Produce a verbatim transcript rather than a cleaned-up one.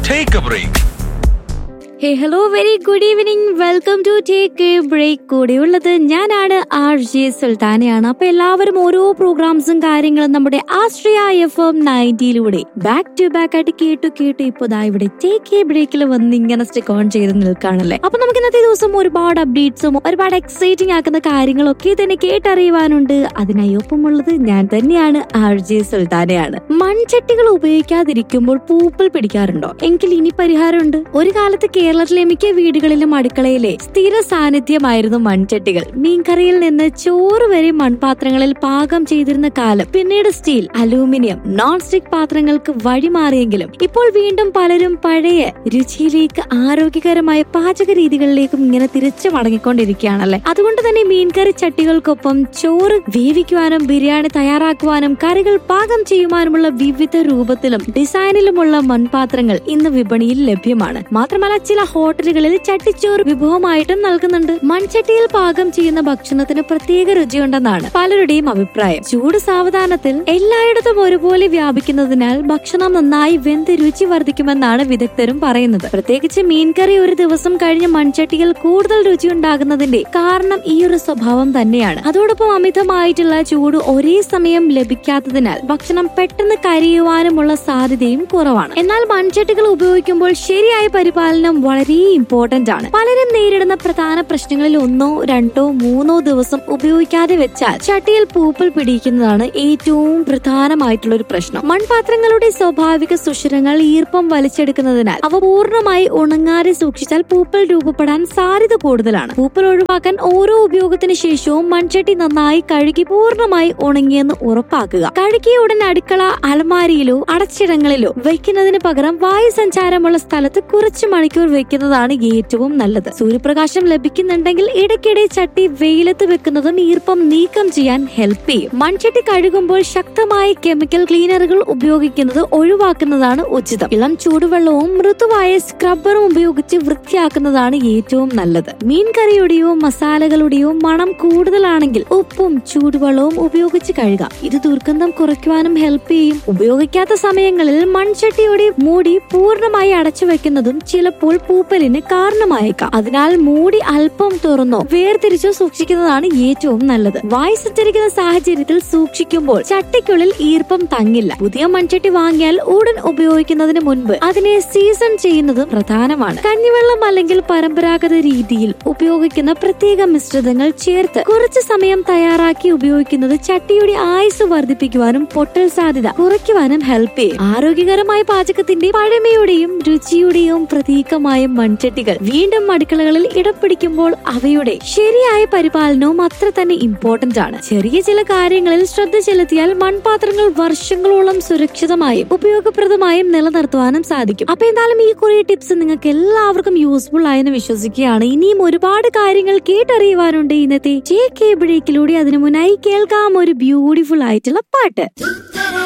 Take a break. Hey hello very good evening, welcome to take A break. കൂടെയുള്ളത് ഞാനാണ് R J സുൽത്താനയാണ്. അപ്പൊ എല്ലാവരും ഓരോ പ്രോഗ്രാംസും കാര്യങ്ങളും നമ്മുടെ ആശ്രയ F M നയൻറ്റിയിലൂടെ back to back ആയിട്ട് കേട്ടു കേട്ടു ഇപ്പൊ ദാ ഇവിടെ ടേക്ക് എ ബ്രേക്കിൽ വന്ന് ഇങ്ങനെ സ്റ്റിക്ക് ഓൺ ചെയ്ത് നിൽക്കുകയാണല്ലേ. അപ്പൊ നമുക്ക് ഇന്നത്തെ ദിവസം ഒരുപാട് അപ്ഡേറ്റ്സും ഒരുപാട് എക്സൈറ്റിംഗ് ആക്കുന്ന കാര്യങ്ങളൊക്കെ തന്നെ കേട്ടറിയുവാനുണ്ട്. അതിനായി ഒപ്പമുള്ളത് ഞാൻ തന്നെയാണ്, ആർ ജെ സുൽത്താനയാണ്. മൺചട്ടികൾ ഉപയോഗിക്കാതിരിക്കുമ്പോൾ പൂപ്പൽ പിടിക്കാറുണ്ടോ? എങ്കിൽ ഇനി പരിഹാരമുണ്ട്. ഒരു കാലത്ത് കേരളത്തിലെ മിക്ക വീടുകളിലും അടുക്കളയിലെ സ്ഥിര സാന്നിധ്യമായിരുന്നു മൺചട്ടികൾ. മീൻകറിയിൽ നിന്ന് ചോറ് വരെ മൺപാത്രങ്ങളിൽ പാകം ചെയ്തിരുന്ന കാലം പിന്നീട് സ്റ്റീൽ, അലൂമിനിയം, നോൺ സ്റ്റിക് പാത്രങ്ങൾക്ക് വഴിമാറിയെങ്കിലും ഇപ്പോൾ വീണ്ടും പലരും പഴയ രുചിയിലേക്ക് ആരോഗ്യകരമായ പാചക രീതികളിലേക്കും ഇങ്ങനെ തിരിച്ചു മടങ്ങിക്കൊണ്ടിരിക്കുകയാണല്ലേ. അതുകൊണ്ട് തന്നെ മീൻകറി ചട്ടികൾക്കൊപ്പം ചോറ് വേവിക്കുവാനും ബിരിയാണി തയ്യാറാക്കുവാനും കറികൾ പാകം ചെയ്യുവാനുമുള്ള വിവിധ രൂപത്തിലും ഡിസൈനിലുമുള്ള മൺപാത്രങ്ങൾ ഇന്ന് വിപണിയിൽ ലഭ്യമാണ്. മാത്രമല്ല ചില ഹോട്ടലുകളിൽ ചട്ടിച്ചോറ് വിഭവമായിട്ടും നൽകുന്നുണ്ട്. മൺചട്ടിയിൽ പാകം ചെയ്യുന്ന ഭക്ഷണത്തിന് പ്രത്യേക രുചിയുണ്ടെന്നാണ് പലരുടെയും അഭിപ്രായം. ചൂട് സാവധാനത്തിൽ എല്ലായിടത്തും ഒരുപോലെ വ്യാപിക്കുന്നതിനാൽ ഭക്ഷണം നന്നായി വെന്ത് രുചി വർദ്ധിക്കുമെന്നാണ് വിദഗ്ധരും പറയുന്നത്. പ്രത്യേകിച്ച് മീൻകറി ഒരു ദിവസം കഴിഞ്ഞ് മൺചട്ടിയിൽ കൂടുതൽ രുചി ഉണ്ടാകുന്നതിന്റെ കാരണം ഈ ഒരു സ്വഭാവം തന്നെയാണ്. അതോടൊപ്പം അമിതമായിട്ടുള്ള ചൂട് ഒരേ സമയം ലഭിക്കാത്തതിനാൽ ഭക്ഷണം പെട്ടെന്ന് കരിയുവാനുമുള്ള സാധ്യതയും കുറവാണ്. എന്നാൽ മൺചട്ടികൾ ഉപയോഗിക്കുമ്പോൾ ശരിയായ പരിപാലനം വളരെ ഇമ്പോർട്ടന്റ് ആണ്. പലരും നേരിടുന്ന പ്രധാന പ്രശ്നങ്ങളിൽ ഒന്നോ രണ്ടോ മൂന്നോ ദിവസം ഉപയോഗിക്കാതെ വെച്ചാൽ ചട്ടിയിൽ പൂപ്പൽ പിടിക്കുന്നതാണ് ഏറ്റവും പ്രധാനമായിട്ടുള്ള ഒരു പ്രശ്നം. മൺപാത്രങ്ങളുടെ സ്വാഭാവിക സുഷിരങ്ങൾ ഈർപ്പം വലിച്ചെടുക്കുന്നതിനാൽ അവ പൂർണ്ണമായി ഉണങ്ങാതെ സൂക്ഷിച്ചാൽ പൂപ്പൽ രൂപപ്പെടാൻ സാധ്യത കൂടുതലാണ്. പൂപ്പൽ ഒഴിവാക്കാൻ ഓരോ ഉപയോഗത്തിന് ശേഷവും മൺചട്ടി നന്നായി കഴുകി പൂർണ്ണമായി ഉണങ്ങിയെന്ന് ഉറപ്പാക്കുക. കഴുകിയ ഉടൻ അടുക്കള അലമാരിയിലോ അടച്ചിടങ്ങളിലോ വയ്ക്കുന്നതിന് പകരം വായു സഞ്ചാരമുള്ള സ്ഥലത്ത് കുറച്ച് മണിക്കൂർ വെക്കുന്നതാണ് ഏറ്റവും നല്ലത്. സൂര്യപ്രകാശം ലഭിക്കുന്നുണ്ടെങ്കിൽ ഇടയ്ക്കിടെ ചട്ടി വെയിലത്ത് വെക്കുന്നതും ഈർപ്പം നീക്കം ചെയ്യാൻ ഹെൽപ്പ് ചെയ്യും. മൺചട്ടി കഴുകുമ്പോൾ ശക്തമായ കെമിക്കൽ ക്ലീനറുകൾ ഉപയോഗിക്കുന്നത് ഒഴിവാക്കുന്നതാണ് ഉചിതം. ഇളം ചൂടുവെള്ളവും മൃദുവായ സ്ക്രബ്ബറും ഉപയോഗിച്ച് വൃത്തിയാക്കുന്നതാണ് ഏറ്റവും നല്ലത്. മീൻകറിയുടെയോ മസാലകളുടെയോ മണം കൂടുതലാണെങ്കിൽ ഉപ്പും ചൂടുവെള്ളവും ഉപയോഗിച്ച് കഴുകാം. ഇത് ദുർഗന്ധം കുറയ്ക്കുവാനും ഹെൽപ്പ് ചെയ്യും. ഉപയോഗിക്കാത്ത സമയങ്ങളിൽ മൺചട്ടിയുടെ മൂടി പൂർണ്ണമായി അടച്ചു വെക്കുന്നതും ചിലപ്പോൾ പൂപ്പലിന് കാരണമായേക്കാം. അതിനാൽ മൂടി അല്പം തുറന്നോ വേർതിരിച്ചോ സൂക്ഷിക്കുന്നതാണ് ഏറ്റവും നല്ലത്. വായു സഞ്ചരിക്കുന്ന സാഹചര്യത്തിൽ സൂക്ഷിക്കുമ്പോൾ ചട്ടിക്കുള്ളിൽ ഈർപ്പം തങ്ങില്ല. പുതിയ മൺചട്ടി വാങ്ങിയാൽ ഉടൻ ഉപയോഗിക്കുന്നതിന് മുൻപ് അതിനെ സീസൺ ചെയ്യുന്നതും പ്രധാനമാണ്. കഞ്ഞിവെള്ളം അല്ലെങ്കിൽ പരമ്പരാഗത രീതിയിൽ ഉപയോഗിക്കുന്ന പ്രത്യേക മിശ്രിതങ്ങൾ ചേർത്ത് കുറച്ചു സമയം തയ്യാറാക്കി ഉപയോഗിക്കുന്നത് ചട്ടിയുടെ ആയുസ് വർദ്ധിപ്പിക്കുവാനും പൊട്ടൽ സാധ്യത കുറയ്ക്കുവാനും ഹെൽപ്പ് ചെയ്യും. ആരോഗ്യകരമായ പാചകത്തിന്റെ പഴമയുടെയും രുചിയുടെയും പ്രതീകമായ മൺചട്ടികൾ വീണ്ടും അടുക്കളകളിൽ ഇടം പിടിക്കുമ്പോൾ അവയുടെ ശരിയായ പരിപാലനവും അത്ര തന്നെ ഇമ്പോർട്ടന്റ് ആണ്. ചെറിയ ചില കാര്യങ്ങളിൽ ശ്രദ്ധ ചെലുത്തിയാൽ മൺപാത്രങ്ങൾ വർഷങ്ങളോളം സുരക്ഷിതമായും ഉപയോഗപ്രദമായും നിലനിർത്തുവാനും സാധിക്കും. അപ്പൊ എന്തായാലും ഈ കുറെ ടിപ്സ് നിങ്ങൾക്ക് എല്ലാവർക്കും യൂസ്ഫുൾ ആയെന്ന് വിശ്വസിക്കുകയാണ്. ഇനിയും ഒരുപാട് കാര്യങ്ങൾ കേട്ടറിയുവാനുണ്ട് ഇന്നത്തെ ടേക്ക് എ ബ്രേക്കിലൂടെ. അതിനു മുന്നായി കേൾക്കാം ഒരു ബ്യൂട്ടിഫുൾ ആയിട്ടുള്ള പാട്ട്.